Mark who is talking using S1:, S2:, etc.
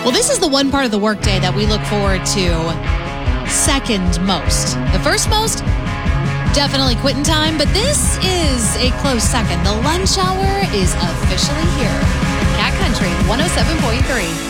S1: Well, this is the one part of the workday that we look forward to second most. The first most, definitely quitting time, but this is a close second. The lunch hour is officially here. Cat Country 107.3.